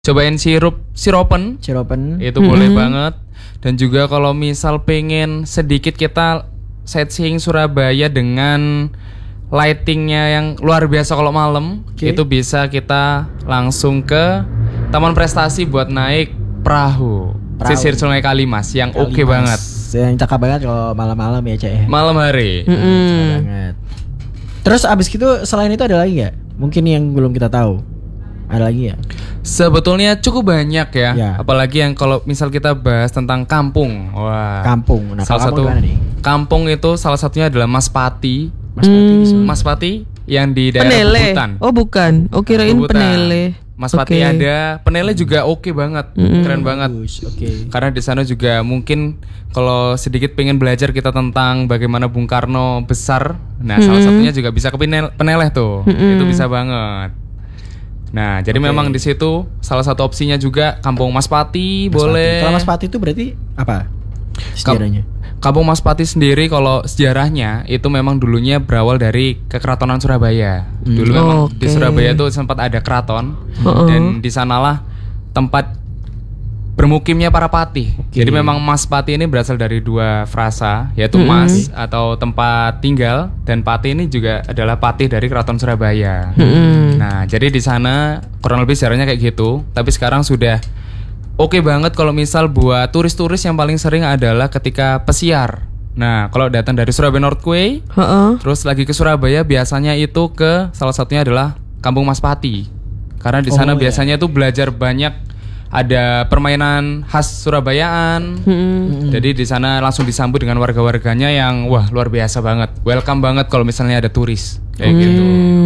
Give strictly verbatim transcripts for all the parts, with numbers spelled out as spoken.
Cobain sirup siropen, siropen itu mm-hmm. boleh banget. Dan juga kalau misal pengen sedikit kita sightseeing Surabaya dengan lightingnya yang luar biasa kalau malam, okay. itu bisa kita langsung ke Taman Prestasi buat naik perahu, perahu. Sisir Sungai Kalimas yang oke okay banget. Yang cakep banget kalau malam-malam ya Cek. Malam hari. Mm-hmm. Cakep banget. Terus abis itu selain itu ada lagi nggak? Mungkin yang belum kita tahu. Ada lagi ya? Sebetulnya cukup banyak ya, ya. Apalagi yang kalau misal kita bahas tentang kampung. Wah. Kampung. Nah, salah satu kampung itu salah satunya adalah Mas Pati. Mas Pati. Hmm. Mas Pati yang di daerah Penele. Bubutan. Oh bukan. Oh kirain Bubutan. Penele. Mas Pati okay. ada. Penele juga oke okay banget. Mm-hmm. Keren banget. Okay. Karena di sana juga mungkin kalau sedikit pengen belajar kita tentang bagaimana Bung Karno besar. Nah, mm-hmm. salah satunya juga bisa ke Peneleh tuh. Mm-hmm. Itu bisa banget. Nah, jadi okay. memang di situ salah satu opsinya juga Kampung Mas Pati, Mas boleh. Pati. Kalau Mas Pati itu berarti apa sejarahnya? Kampung Mas Pati sendiri kalau sejarahnya itu memang dulunya berawal dari kekeratonan Surabaya. Hmm. Dulu memang oh, okay. di Surabaya itu sempat ada keraton uh-uh. dan di sanalah tempat bermukimnya para patih. Okay. Jadi memang Mas Pati ini berasal dari dua frasa, yaitu mm-hmm. mas atau tempat tinggal, dan Pati ini juga adalah patih dari Keraton Surabaya. Mm-hmm. Nah, jadi di sana kurang lebih sejarahnya kayak gitu. Tapi sekarang sudah oke okay banget kalau misal buat turis-turis yang paling sering adalah ketika pesiar. Nah, kalau datang dari Surabaya Northway, uh-uh. terus lagi ke Surabaya, biasanya itu ke salah satunya adalah Kampung Mas Pati. Karena di sana oh, biasanya iya. tuh belajar banyak. Ada permainan khas Surabayaan. Hmm. Jadi di sana langsung disambut dengan warga-warganya yang wah luar biasa banget. Welcome banget kalau misalnya ada turis kayak hmm. gitu.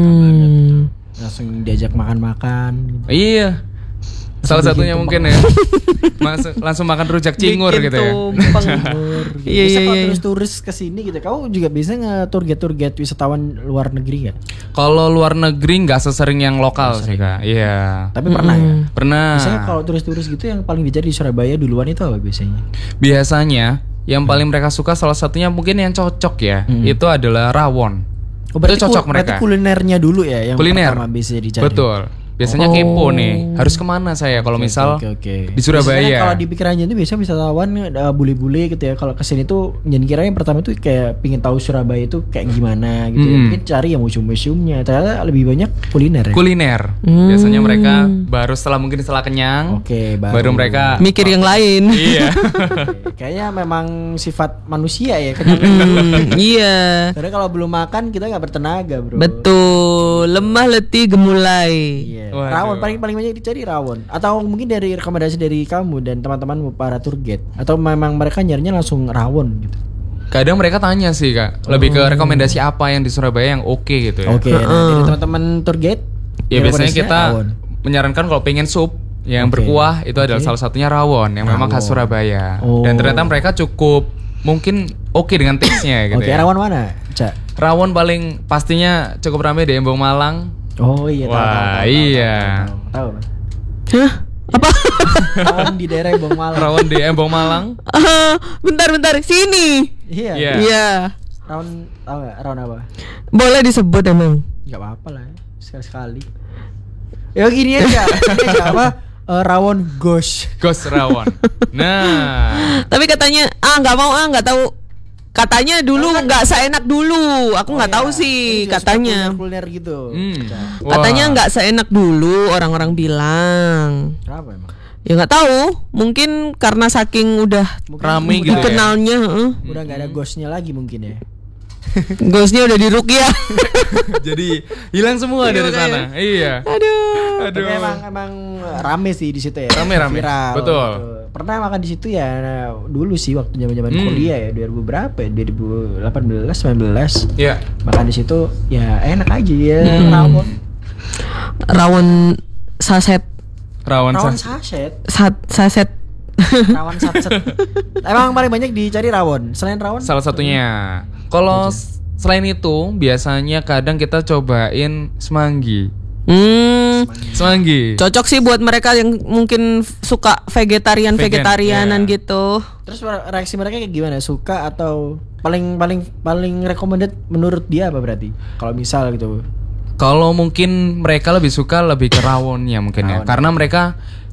Langsung diajak makan-makan. Iya. Salah satunya mungkin ya. Masuk, langsung makan rujak cingur bikin gitu ya. Cingur. Gitu. Iya, bisa iya, kalau iya. turis-turis kesini gitu. Kamu juga bisa nge-tour guide-tour guide wisatawan luar negeri nggak? Kalau luar negeri nggak sesering yang lokal sih Kak. Iya. Tapi pernah hmm. ya? Pernah. Biasanya kalau turis-turis gitu yang paling dicari di Surabaya duluan itu apa biasanya? Biasanya yang paling mereka suka salah satunya mungkin yang cocok ya. Hmm. Itu adalah rawon. Oh, berarti itu cocok ku, mereka. Berarti kulinernya dulu ya yang Kuliner. pertama bisa dicari. Betul. Biasanya oh. kepo nih, harus kemana saya kalau okay, misal okay, okay. di Surabaya. Biasanya kalau di pikirannya itu biasanya wisatawan uh, bule-bule gitu ya. Kalau kesini tuh jadi kiranya pertama tuh kayak pingin tahu Surabaya itu kayak gimana gitu. Hmm. Ya. Mungkin cari yang museum-museumnya. Ternyata lebih banyak kuliner. Ya? Kuliner. Hmm. Biasanya mereka baru setelah mungkin setelah kenyang, okay, baru. baru mereka mikir yang lain. Iya. Okay. Kayaknya memang sifat manusia ya kenyang. Hmm, iya. Karena kalau belum makan kita nggak bertenaga bro. Betul. Lemah letih gemulai. Iya. Rawon paling paling banyak dicari rawon. Atau mungkin dari rekomendasi dari kamu dan teman-temanmu para tour guide. Atau memang mereka nyarinya langsung rawon gitu. Kadang mereka tanya sih Kak, lebih ke rekomendasi apa yang di Surabaya yang oke okay gitu ya. Oke, okay, nah dari teman-teman tour guide ya biasanya kita rawon. Menyarankan kalau pengen sup yang okay. berkuah itu okay. adalah salah satunya rawon yang rawon. Memang khas Surabaya. Oh. Dan ternyata mereka cukup mungkin oke okay dengan taste-nya gitu. Oke, okay, ya. Rawon mana, Cak? Rawon paling pastinya cukup ramai di Embong Malang. Oh iya, wah tahu, tahu, iya. Tahu. Hah? Apa? Rawon di daerah Embong Malang. Rawon di Embong Malang. Uh, bentar bentar sini. Iya. Iya. Yeah. Rawon tahu enggak? Rawon apa? Boleh disebut emang. Enggak apa-apa lah, sekali-sekali. Ya gini aja. Ini aja apa? Uh, rawon ghost. Ghost rawon. Nah. Tapi katanya ah nggak mau ah nggak tahu. Katanya dulu nggak seenak dulu, aku nggak oh, tahu iya. sih katanya. Kuliner gitu. Hmm. Katanya nggak seenak dulu orang-orang bilang. Kenapa emang? Ya nggak tahu, mungkin karena saking udah ramai gitu dikenalnya. Ya? Uh. Udah nggak ada ghostnya lagi mungkin ya. Ghostnya udah diruqyah. Jadi hilang semua dari sana. Iya. Aduh. Aduh. Tapi emang emang rame sih di situ ya. Rame-rame. Viral. Betul. Gitu. Pernah makan di situ ya nah, dulu sih waktu zaman-zaman hmm. kuliah ya dua ribu berapa ya? dua ribu delapan belas sembilan belas. Iya. Makan di situ ya enak aja ya hmm. rawon. Rawon saset. Rawon, rawon saset. Sat saset. Rawon saset. Emang paling banyak dicari rawon. Selain rawon? Salah satunya. Kalau selain itu biasanya kadang kita cobain semanggi. Hmm, semanggi. Cocok sih buat mereka yang mungkin suka vegetarian vegetarianan yeah. gitu. Terus reaksi mereka kayak gimana? Suka atau paling paling paling recommended menurut dia apa berarti? Kalau misal gitu. Kalau mungkin mereka lebih suka lebih ke rawonnya mungkin ya. Karena mereka